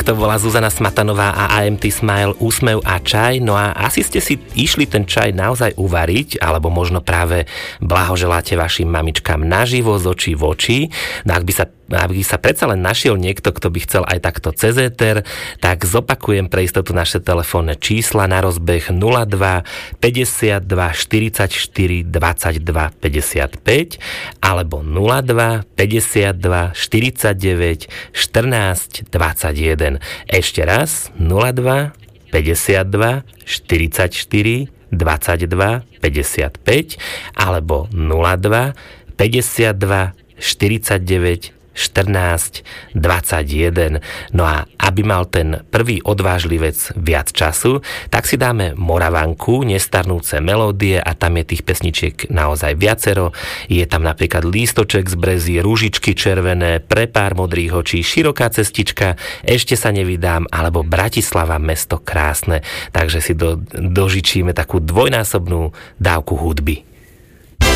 to bola Zuzana Smatanová a AMT Smile Úsmev a čaj. No a asi ste si išli ten čaj naozaj uvariť, alebo možno práve blahoželáte vašim mamičkám naživo z očí v oči. No ak by sa predsa len našiel niekto, kto by chcel aj takto cez éter, tak zopakujem pre istotu naše telefónne čísla na rozbeh 02 52 44 22 55 alebo 02 52 49 14 21. Ešte raz 02 52 44 22 55 alebo 02 52 49 14, 21. No a aby mal ten prvý odvážlivec viac času, tak si dáme Moravanku, nestarnúce melódie a tam je tých pesničiek naozaj viacero. Je tam napríklad Lístoček z brezy, Rúžičky červené, Pre pár modrých očí, Široká cestička, Ešte sa nevydám alebo Bratislava, mesto krásne. Takže si dožičíme takú dvojnásobnú dávku hudby.